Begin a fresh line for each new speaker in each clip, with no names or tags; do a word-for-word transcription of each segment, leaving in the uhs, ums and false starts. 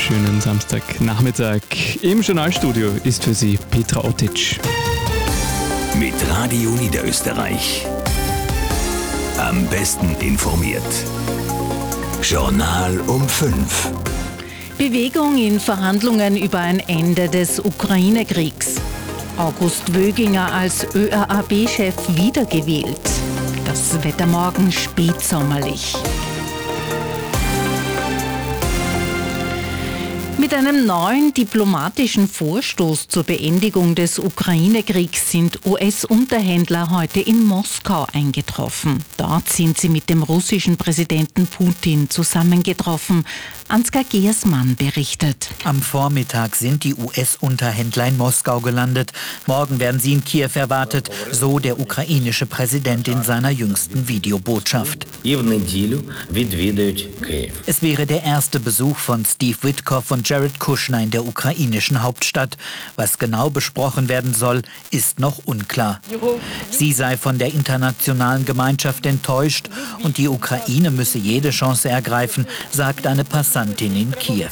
schönen Samstagnachmittag. Im Journalstudio ist für Sie Petra Otic.
Mit Radio Niederösterreich. Am besten informiert. Journal um fünf.
Bewegung in Verhandlungen über ein Ende des Ukraine-Kriegs. August Wöginger als Ö A A B-Chef wiedergewählt. Das Wetter morgen spätsommerlich. Mit einem neuen diplomatischen Vorstoß zur Beendigung des Ukraine-Kriegs sind U S-Unterhändler heute in Moskau eingetroffen. Dort sind sie mit dem russischen Präsidenten Putin zusammengetroffen. Ansgar Gersmann berichtet.
Am Vormittag sind die U S-Unterhändler in Moskau gelandet. Morgen werden sie in Kiew erwartet, so der ukrainische Präsident in seiner jüngsten Videobotschaft. Es wäre der erste Besuch von Steve Witkoff und Jared Kushner in der ukrainischen Hauptstadt. Was genau besprochen werden soll, ist noch unklar. Sie sei von der internationalen Gemeinschaft enttäuscht und die Ukraine müsse jede Chance ergreifen, sagt eine Passantin in Kiew.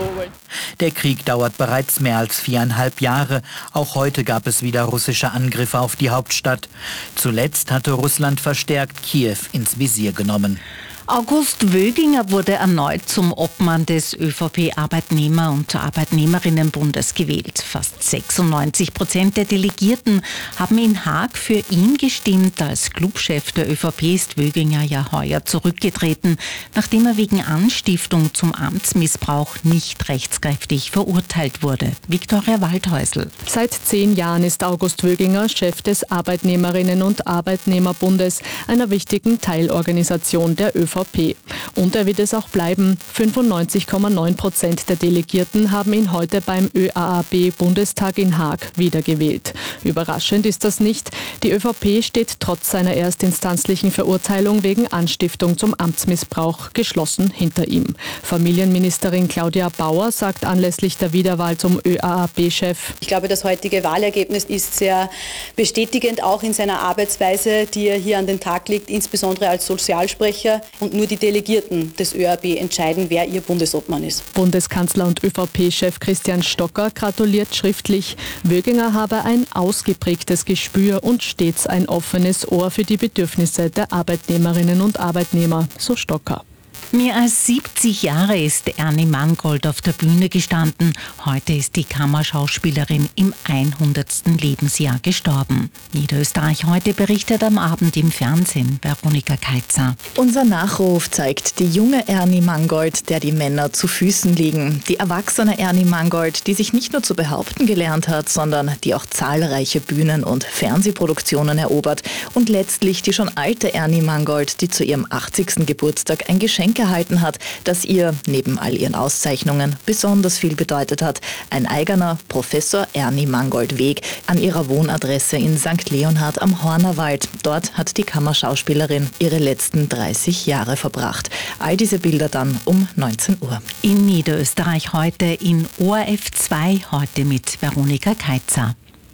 Der Krieg dauert bereits mehr als viereinhalb Jahre. Auch heute gab es wieder russische Angriffe auf die Hauptstadt. Zuletzt hatte Russland verstärkt Kiew ins Visier genommen.
August Wöginger wurde erneut zum Obmann des Ö V P-Arbeitnehmer- und Arbeitnehmerinnenbundes gewählt. Fast sechsundneunzig Prozent der Delegierten haben in Haag für ihn gestimmt. Als Clubchef der Ö V P ist Wöginger ja heuer zurückgetreten, nachdem er wegen Anstiftung zum Amtsmissbrauch nicht rechtskräftig verurteilt wurde. Viktoria Waldhäusl.
Seit zehn Jahren ist August Wöginger Chef des Arbeitnehmerinnen- und Arbeitnehmerbundes, einer wichtigen Teilorganisation der Ö V P. Und er wird es auch bleiben. fünfundneunzig Komma neun Prozent der Delegierten haben ihn heute beim Ö A A B-Bundestag in Haag wiedergewählt. Überraschend ist das nicht. Die Ö V P steht trotz seiner erstinstanzlichen Verurteilung wegen Anstiftung zum Amtsmissbrauch geschlossen hinter ihm. Familienministerin Claudia Bauer sagt anlässlich der Wiederwahl zum Ö A A B-Chef:
Ich glaube, das heutige Wahlergebnis ist sehr bestätigend, auch in seiner Arbeitsweise, die er hier an den Tag legt, insbesondere als Sozialsprecher. Und nur die Delegierten des Ö A B entscheiden, wer ihr Bundesobmann ist.
Bundeskanzler und Ö V P-Chef Christian Stocker gratuliert schriftlich. Wöginger habe ein ausgeprägtes Gespür und stets ein offenes Ohr für die Bedürfnisse der Arbeitnehmerinnen und Arbeitnehmer, so Stocker.
Mehr als siebzig Jahre ist Ernie Mangold auf der Bühne gestanden. Heute ist die Kammerschauspielerin im hundertsten Lebensjahr gestorben. Niederösterreich heute berichtet am Abend im Fernsehen Veronika Keitzer.
Unser Nachruf zeigt die junge Ernie Mangold, der die Männer zu Füßen liegen. Die erwachsene Ernie Mangold, die sich nicht nur zu behaupten gelernt hat, sondern die auch zahlreiche Bühnen- und Fernsehproduktionen erobert. Und letztlich die schon alte Ernie Mangold, die zu ihrem achtzigsten Geburtstag ein Geschenk gehalten hat, das ihr neben all ihren Auszeichnungen besonders viel bedeutet hat. Ein eigener Professor Ernie Mangold Weg an ihrer Wohnadresse in Sankt Leonhard am Hornerwald. Dort hat die Kammerschauspielerin ihre letzten dreißig Jahre verbracht. All diese Bilder dann um neunzehn Uhr.
In Niederösterreich heute in O R F zwei, heute mit Veronika Keitzer.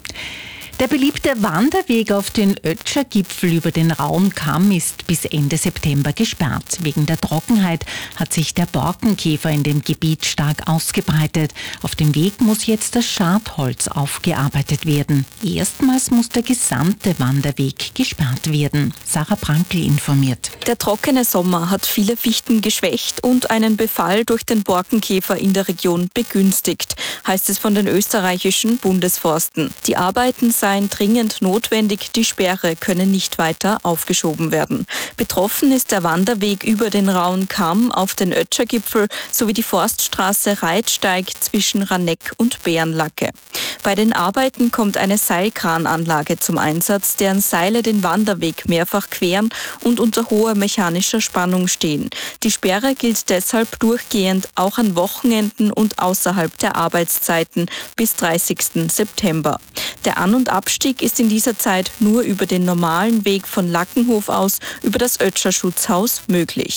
Der beliebte Wanderweg auf den Ötscher-Gipfel über den Rauen Kamm ist bis Ende September gesperrt. Wegen der Trockenheit hat sich der Borkenkäfer in dem Gebiet stark ausgebreitet. Auf dem Weg muss jetzt das Schadholz aufgearbeitet werden. Erstmals muss der gesamte Wanderweg gesperrt werden. Sarah Brankl informiert.
Der trockene Sommer hat viele Fichten geschwächt und einen Befall durch den Borkenkäfer in der Region begünstigt, heißt es von den österreichischen Bundesforsten. Die Arbeiten seien dringend notwendig, die Sperre könne nicht weiter aufgeschoben werden. Betroffen ist der Wanderweg über den Rauen Kamm auf den Ötscher-Gipfel sowie die Forststraße Reitsteig zwischen Ranneck und Bärenlacke. Bei den Arbeiten kommt eine Seilkrananlage zum Einsatz, deren Seile den Wanderweg mehrfach queren und unter hoher mechanischer Spannung stehen. Die Sperre gilt deshalb durchgehend auch an Wochenenden und außerhalb der Arbeitszeiten bis dreißigsten September. Der An- und Abstieg ist in dieser Zeit nur über den normalen Weg von Lackenhof aus über das Ötscher Schutzhaus möglich.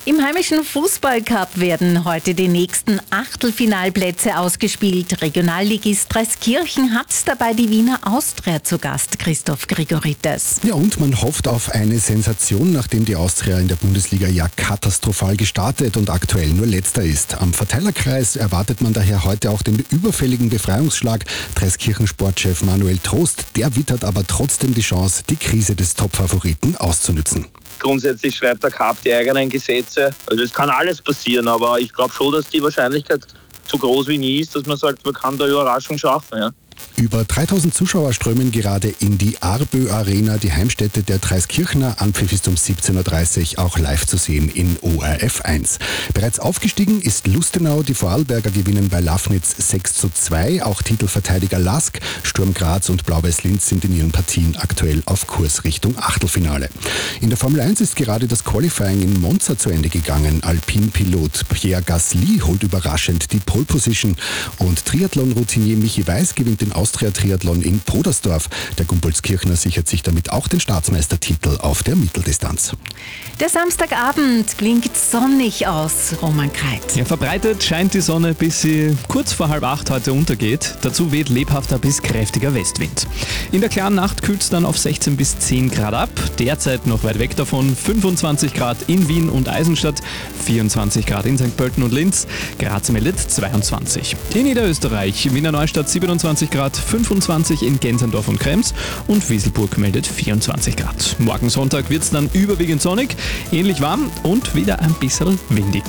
Im heimischen Fußballcup werden heute die nächsten Achtelfinalplätze ausgespielt. Regionalligist Treskirchen hat dabei die Wiener Austria zu Gast, Christoph Grigorites.
Ja, und man hofft auf eine Sensation, nachdem die Austria in der Bundesliga ja katastrophal gestartet und aktuell nur Letzter ist. Am Verteilerkreis erwartet man daher heute auch den überfälligen Befreiungsschlag. Treskirchen-Sportchef Manuel Trost, der wittert aber trotzdem die Chance, die Krise des Top-Favoriten auszunützen.
Grundsätzlich schreibt der Cup die eigenen Gesetze. Also es kann alles passieren, aber ich glaube schon, dass die Wahrscheinlichkeit so groß wie nie ist, dass man sagt, man kann da Überraschung schaffen. Ja.
Über dreitausend Zuschauer strömen gerade in die Arbö Arena, die Heimstätte der Treskirchner. Anpfiff ist um siebzehn Uhr dreißig auch live zu sehen in O R F eins. Bereits aufgestiegen ist Lustenau. Die Vorarlberger gewinnen bei Lafnitz sechs zu zwei. Auch Titelverteidiger Lask, Sturm Graz und Blau-Weiß Linz sind in ihren Partien aktuell auf Kurs Richtung Achtelfinale. In der Formel eins ist gerade das Qualifying in Monza zu Ende gegangen. Alpin-Pilot Pierre Gasly holt überraschend die Pole Position und Triathlon-Routinier Michi Weiß gewinnt den Austria-Triathlon in Podersdorf. Der Gumbolzkirchner sichert sich damit auch den Staatsmeistertitel auf der Mitteldistanz.
Der Samstagabend klingt sonnig aus, Roman Kreit.
Ja, verbreitet scheint die Sonne, bis sie kurz vor halb acht heute untergeht. Dazu weht lebhafter bis kräftiger Westwind. In der klaren Nacht kühlt es dann auf sechzehn bis zehn Grad ab. Derzeit noch weit weg davon fünfundzwanzig Grad in Wien und Eisenstadt, vierundzwanzig Grad in Sankt Pölten und Linz. Graz meldet zweiundzwanzig. In Niederösterreich, Wiener Neustadt siebenundzwanzig Grad, fünfundzwanzig in Gensendorf und Krems und Wieselburg meldet vierundzwanzig Grad. Morgen Sonntag wird es dann überwiegend sonnig, ähnlich warm und wieder ein bisschen windig.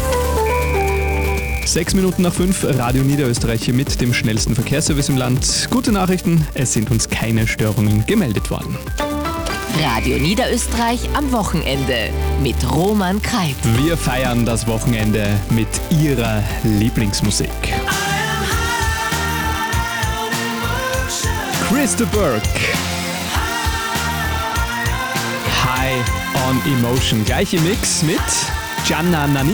Sechs Minuten nach fünf, Radio Niederösterreich mit dem schnellsten Verkehrsservice im Land. Gute Nachrichten, es sind uns keine Störungen gemeldet worden.
Radio Niederösterreich am Wochenende mit Roman Kreit.
Wir feiern das Wochenende mit Ihrer Lieblingsmusik. Krista Burke. High on Emotion. Gleiche Mix mit Gianna Nannini.